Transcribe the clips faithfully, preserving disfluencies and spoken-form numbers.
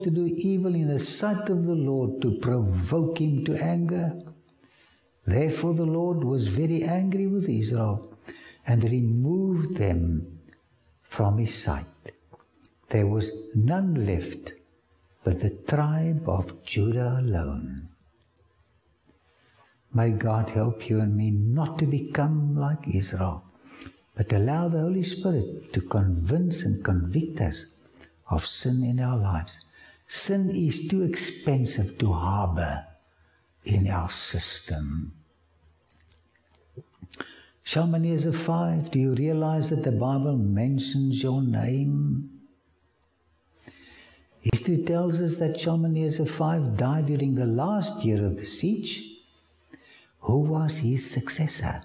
to do evil in the sight of the Lord to provoke him to anger. Therefore the Lord was very angry with Israel and removed them from his sight. There was none left but the tribe of Judah alone. May God help you and me not to become like Israel, but allow the Holy Spirit to convince and convict us of sin in our lives. Sin is too expensive to harbor in our system. Shalmaneser five, do you realize that the Bible mentions your name? History tells us that Shalmaneser five died during the last year of the siege. Who was his successor?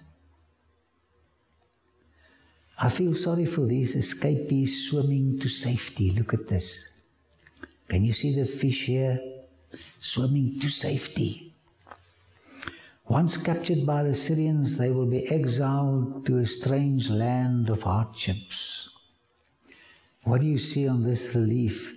I feel sorry for these escapees swimming to safety. Look at this. Can you see the fish here? Swimming to safety. Once captured by the Syrians, they will be exiled to a strange land of hardships. What do you see on this relief?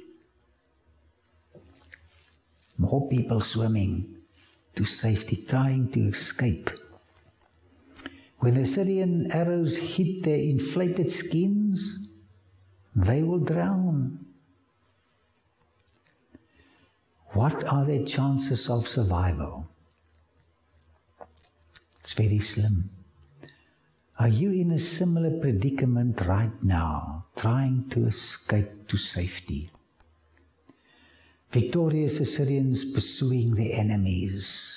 More people swimming to safety, trying to escape. When the Syrian arrows hit their inflated skins, they will drown. What are their chances of survival? It's very slim. Are you in a similar predicament right now, trying to escape to safety? Victorious Assyrians pursuing the enemies.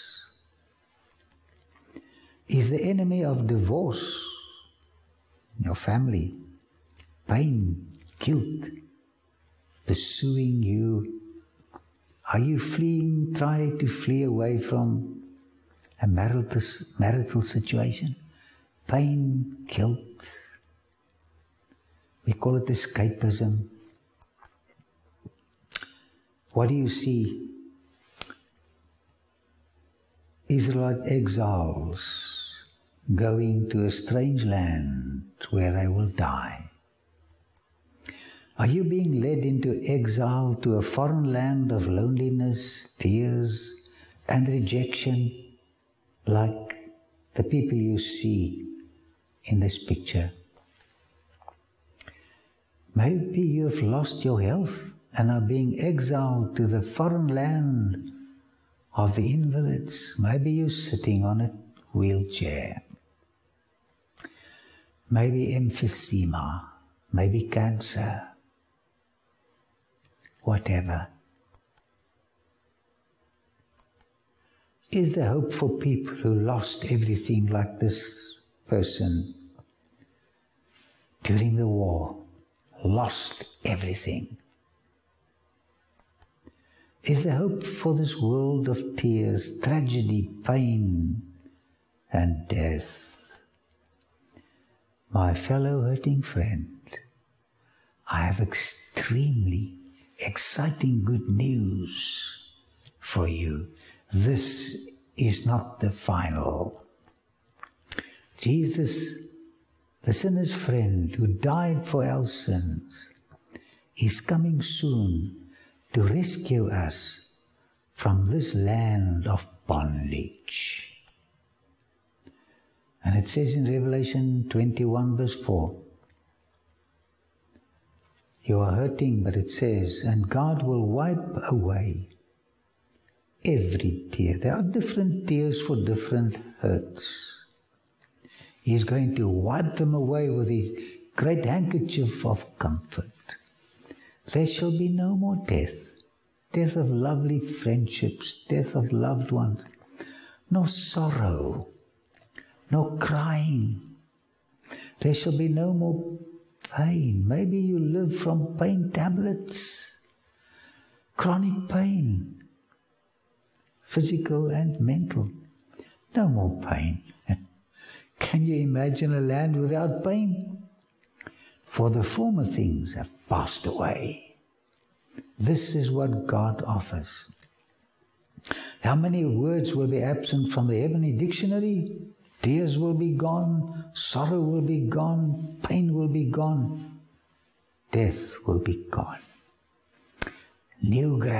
Is the enemy of divorce in your family, pain, guilt, pursuing you? Are you fleeing, trying to flee away from a marital, marital situation? Pain, guilt. We call it escapism. What do you see? Israelite exiles going to a strange land where they will die. Are you being led into exile to a foreign land of loneliness, tears, and rejection, like the people you see in this picture? Maybe you have lost your health and are being exiled to the foreign land of the invalids. Maybe you're sitting on a wheelchair. Maybe emphysema, maybe cancer, whatever. Is there hope for people who lost everything like this person during the war? Lost everything. Is there hope for this world of tears, tragedy, pain, and death? My fellow hurting friend, I have extremely exciting good news for you. This is not the final. Jesus, the sinner's friend who died for our sins, is coming soon to rescue us from this land of bondage. And it says in Revelation twenty-one verse four, you are hurting, but it says, and God will wipe away every tear. There are different tears for different hurts. He is going to wipe them away with his great handkerchief of comfort. There shall be no more death, death of lovely friendships, death of loved ones, no sorrow, no crying. There shall be no more pain. Maybe you live from pain tablets, chronic pain, physical and mental. No more pain. Can you imagine a land without pain? For the former things have passed away. This is what God offers. How many words will be absent from the heavenly dictionary? Tears will be gone, sorrow will be gone, pain will be gone, death will be gone. New grace.